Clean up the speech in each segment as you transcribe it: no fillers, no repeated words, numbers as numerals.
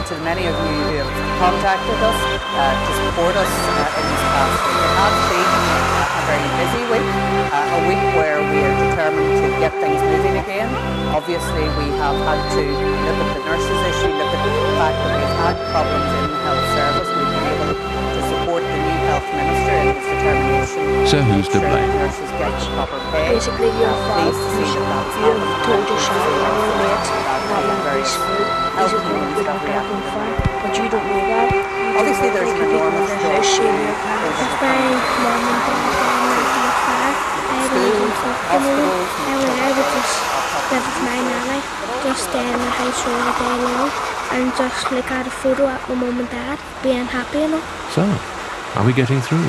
to many of you who have contacted us to support us in this past week. It has been a very busy week, a week where we are determined to get things moving again. Obviously, we have had to look at the nurses issue, look at the fact that we've had problems in the health service. We've been able to support the new health minister in his determination. So who's to blame? Nurses get the proper pay. Basically, your fault. You told yourself that you're late, not very smooth. These are going to be not having fun, but you don't know that. Obviously, there's an enormous job. That's my mum and dad and my father. I believe in hospitals. I would just live with my nanny, just stay in the house all the day long, and just look at a photo at my mum and dad, being happy enough. So, are we getting through?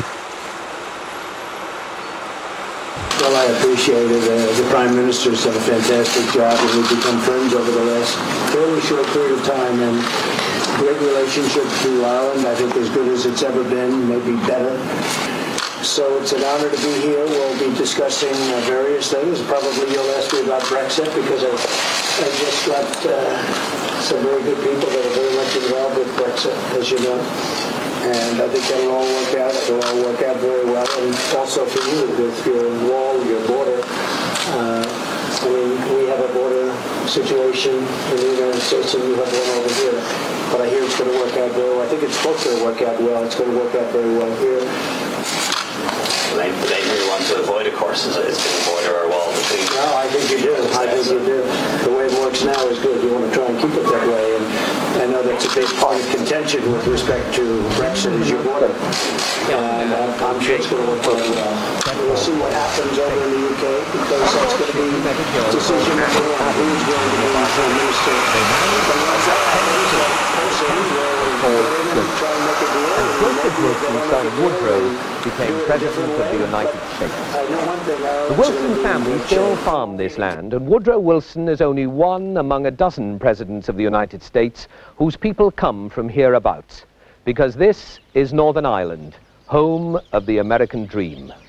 Well, I appreciate it. The Prime Minister's done a fantastic job, and we've become friends over the last fairly short period of time, and great relationship to Ireland. I think as good as it's ever been, maybe better. So it's an honor to be here. We'll be discussing various things. Probably you'll ask me about Brexit, because I just got some very good people that are very much involved with Brexit, as you know. And I think that'll all work out. It'll all work out very well. And also for you, with your wall, your border. I mean, we have a border situation in the United States, and you have one over here. But I hear it's going to work out very well. I think it's supposed to work out well. It's going to work out very well here. The thing we want to avoid, of course, is a border or wall between. No, I think you do. I think you do. The way it works now is good. You want to try and keep it that way. And I know that's a big part of contention with respect to Brexit is your border. And I'm sure it's going to work very well. We'll see what happens over in the UK, because that's going to be a decision on who's going to be Prime Minister. But once that happens, that person will try and make a deal. Joseph Wilson's son Woodrow became President of the United States. The Wilson family still farm this land, and Woodrow Wilson is only one among a dozen presidents of the United States whose people come from hereabouts, because this is Northern Ireland, home of the American dream.